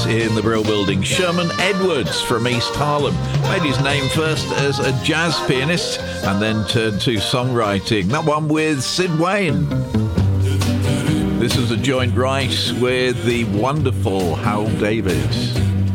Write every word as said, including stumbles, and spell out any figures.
in the Brill Building. Sherman Edwards from East Harlem made his name first as a jazz pianist and then turned to songwriting. That one with Sid Wayne. This is a joint write with the wonderful Hal Davis.